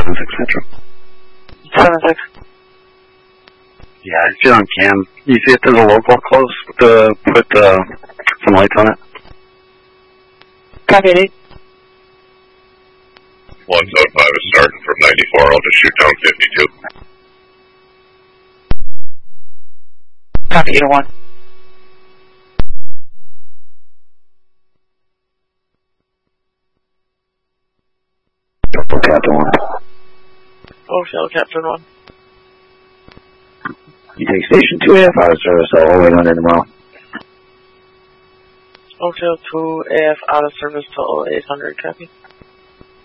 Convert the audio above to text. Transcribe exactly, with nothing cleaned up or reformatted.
seven six Central. seven six. Yeah, I see it on cam. You see if there's a local close to put uh, some lights on it? Copy it. one seven five is starting from ninety-four. I'll just shoot down fifty-two. Copy eight oh one. Shuttle Captain one. Oh, Shuttle Captain one. You take Station two A F out of service, so all the way down in tomorrow. Hotel two A F out of service till eight hundred, copy.